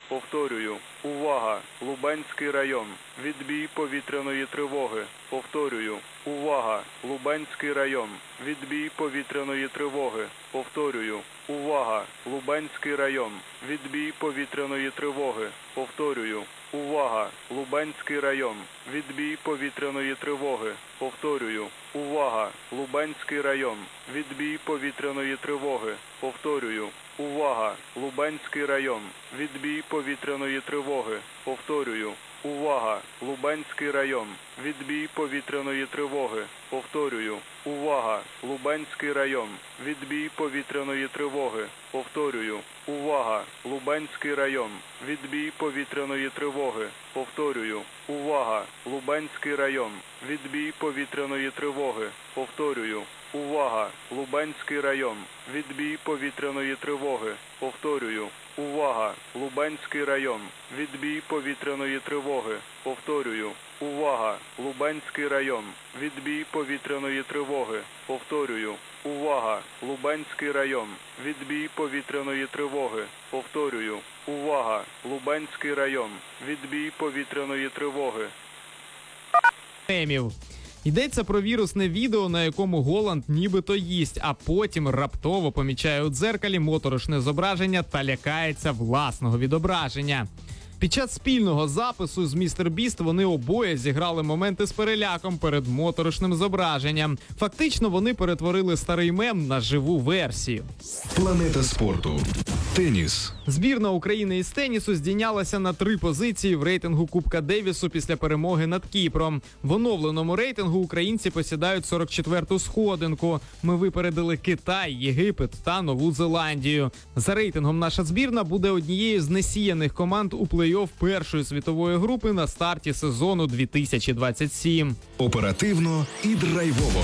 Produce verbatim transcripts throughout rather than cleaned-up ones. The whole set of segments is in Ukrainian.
Повторюю. Увага! Лубенський район. Відбій повітряної тривоги. Повторюю. Увага! Лубенський район. Відбій повітряної тривоги. Повторюю. Увага! Лубенський район. Відбій повітряної тривоги. Повторюю. Увага! Лубенський район. Відбій повітряної тривоги. Повторюю. Увага! Лубенський район. Відбій повітряної тривоги. Повторюю. Увага! Лубенський район. Відбій повітряної тривоги. Повторюю. Увага! Лубенський район. Відбій повітряної тривоги. Повторюю. Увага! Лубенський район. Відбій повітряної тривоги. Повторюю. Увага! Лубенський район. Відбій повітряної тривоги. Повторюю. Увага! Лубенський район. Відбій повітряної тривоги. Повторюю. Увага! Лубенський район. Відбій повітряної тривоги. Повторюю. Увага! Лубенський район. Відбій повітряної тривоги. Повторюю. Увага! Лубенський район. Відбій повітряної тривоги. Повторюю. Увага! Лубенський район. Відбій повітряної тривоги. Повторюю. Увага! Лубенський район. Відбій повітряної тривоги. Мемів. Йдеться про вірусне відео, на якому Голланд нібито їсть, а потім раптово помічає у дзеркалі моторошне зображення та лякається власного відображення. Під час спільного запису з містер Біст вони обоє зіграли моменти з переляком перед моторошним зображенням. Фактично вони перетворили старий мем на живу версію. Планета спорту. Теніс. Збірна України із тенісу здійнялася на три позиції в рейтингу Кубка Девісу після перемоги над Кіпром. В оновленому рейтингу українці посідають сорок четверту сходинку. Ми випередили Китай, Єгипет та Нову Зеландію. За рейтингом наша збірна буде однією з несіяних команд у плей-офф першої світової групи на старті сезону дві тисячі двадцять сім. Оперативно і драйвово.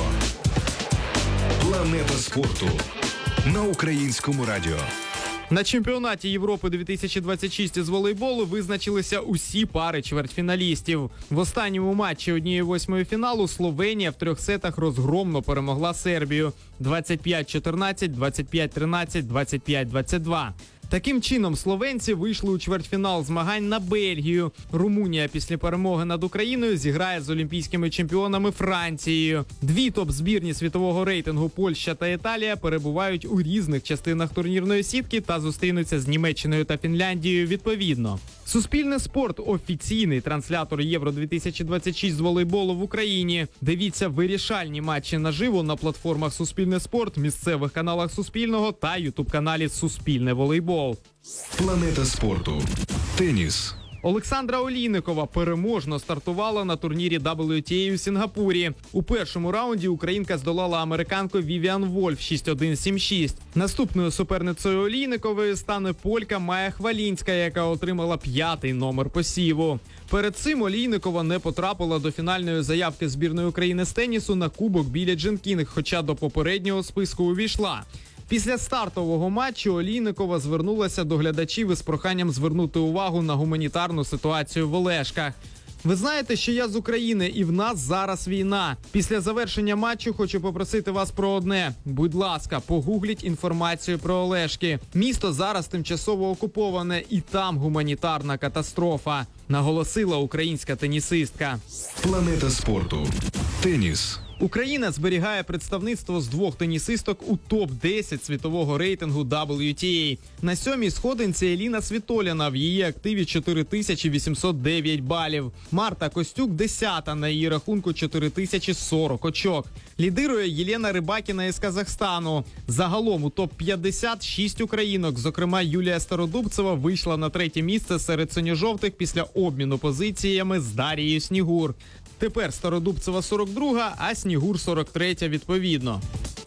Планета спорту. На Українському радіо. На чемпіонаті Європи дві тисячі двадцять шість із волейболу визначилися усі пари чвертьфіналістів. В останньому матчі однієї восьмої фіналу Словенія в трьох сетах розгромно перемогла Сербію двадцять п'ять чотирнадцять, двадцять п'ять тринадцять, двадцять п'ять двадцять два. Таким чином, словенці вийшли у чвертьфінал змагань на Бельгію. Румунія після перемоги над Україною зіграє з олімпійськими чемпіонами Францією. Дві топ-збірні світового рейтингу Польща та Італія перебувають у різних частинах турнірної сітки та зустрінуться з Німеччиною та Фінляндією відповідно. Суспільне спорт – офіційний транслятор Євро дві тисячі двадцять шість з волейболу в Україні. Дивіться вирішальні матчі наживо на платформах Суспільне спорт, місцевих каналах Суспільного та ютуб-каналі Суспільне волейбол. Планета спорту. Теніс. Олександра Олійникова переможно стартувала на турнірі дабл ю ті ей у Сінгапурі. У першому раунді українка здолала американку Вівіан Вольф шість один сім шість. Наступною суперницею Олійникової стане полька Майя Хвалінська, яка отримала п'ятий номер посіву. Перед цим Олійникова не потрапила до фінальної заявки збірної України з тенісу на кубок Біллі Джін Кінг, хоча до попереднього списку увійшла. Після стартового матчу Олійникова звернулася до глядачів із проханням звернути увагу на гуманітарну ситуацію в Олешках. Ви знаєте, що я з України і в нас зараз війна. Після завершення матчу хочу попросити вас про одне. Будь ласка, погугліть інформацію про Олешки. Місто зараз тимчасово окуповане і там гуманітарна катастрофа, наголосила українська тенісистка. Планета спорту. Теніс. Україна зберігає представництво з двох тенісисток у топ десять світового рейтингу дабл ю ті ей. На сьомій сходинці Еліна Світоліна, в її активі чотири тисячі вісімсот дев'ять балів. Марта Костюк десята, на її рахунку чотири тисячі сорок очок. Лідирує Єлена Рибакіна із Казахстану. Загалом у топ п'ятдесят шість українок, зокрема Юлія Стародубцева, вийшла на третє місце серед синьо-жовтих після обміну позиціями з Дарією Снігур. Тепер Стародубцева сорок друга, а Снігур сорок третя відповідно.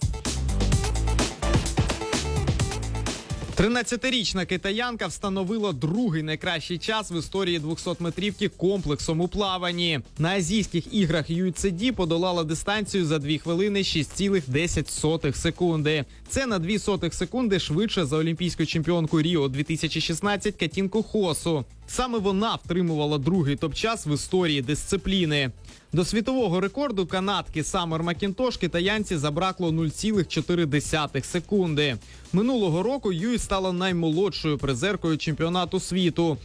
тринадцятирічна китаянка встановила другий найкращий час в історії двохсотметрівки комплексом у плаванні. На Азійських іграх ю ай сі ді подолала дистанцію за дві хвилини шість цілих десять сотих секунди. Це на дві сотих секунди швидше за олімпійську чемпіонку Ріо дві тисячі шістнадцять Катінку Хосу. Саме вона втримувала другий топ-час в історії дисципліни. До світового рекорду канадки Саммер Макінтош китаянці забракло нуль цілих чотири десятих секунди. Минулого року Юй стала наймолодшою призеркою чемпіонату світу.